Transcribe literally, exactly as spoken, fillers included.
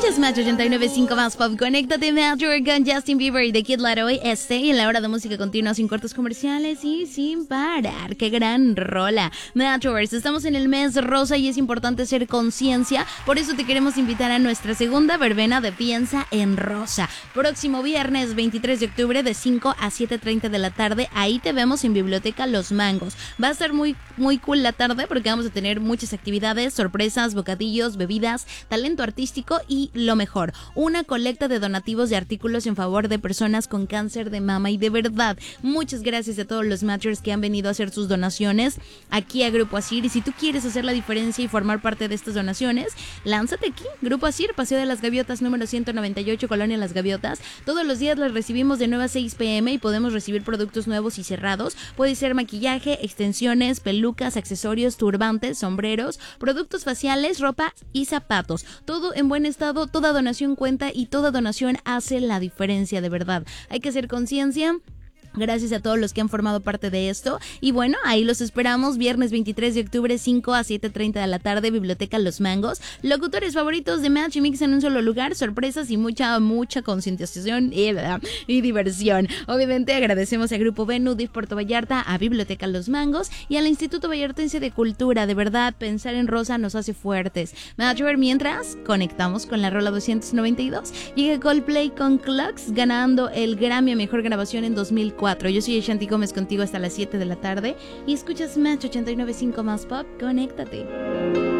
Escuchas Match ochenta y nueve punto cinco más Pop. Conéctate, Match con Justin Bieber y The Kid Laroi. Este y en la hora de música continua sin cortes comerciales y sin parar. ¡Qué gran rola! Matchers, estamos en el mes rosa y es importante hacer conciencia. Por eso te queremos invitar a nuestra segunda verbena de Piensa en Rosa. Próximo viernes veintitrés de octubre de cinco a siete treinta de la tarde. Ahí te vemos en Biblioteca Los Mangos. Va a estar muy, muy cool la tarde porque vamos a tener muchas actividades, sorpresas, bocadillos, bebidas, talento artístico y lo mejor, una colecta de donativos de artículos en favor de personas con cáncer de mama. Y de verdad, muchas gracias a todos los matchers que han venido a hacer sus donaciones aquí a Grupo Asir. Y si tú quieres hacer la diferencia y formar parte de estas donaciones, lánzate aquí, Grupo Asir, Paseo de las Gaviotas número ciento noventa y ocho, Colonia Las Gaviotas. Todos los días las recibimos de nueve a seis pm y podemos recibir productos nuevos y cerrados. Puede ser maquillaje, extensiones, pelucas, accesorios, turbantes, sombreros, productos faciales, ropa y zapatos. Todo en buen estado, toda donación cuenta y toda donación hace la diferencia, de verdad. Hay que hacer conciencia. Gracias a todos los que han formado parte de esto. Y bueno, ahí los esperamos viernes veintitrés de octubre, cinco a siete treinta de la tarde, Biblioteca Los Mangos. Locutores favoritos de Match y Mix en un solo lugar, sorpresas y mucha, mucha concientización y, y diversión. Obviamente agradecemos a Grupo Venue, D I F Puerto Vallarta, a Biblioteca Los Mangos y al Instituto Vallartense de Cultura. De verdad, pensar en rosa nos hace fuertes. Matcher, mientras conectamos con la rola doscientos noventa y dos, llega Coldplay con Clocks, ganando el Grammy a Mejor Grabación en dos mil cuatro. Yo soy Shanti Gómez contigo hasta las siete de la tarde y escuchas Match ochenta y nueve punto cinco más Pop. Conéctate.